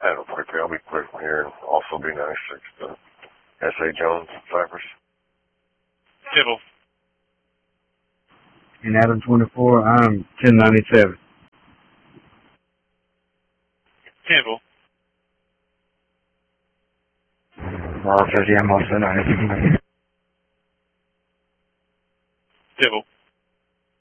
That'll quick. I'll be quick here and also be nice. It's S.A. Jones, Cypress. Tibble. In Adam 24, I'm 1097. Tibble. Well, 30, I'm also 97.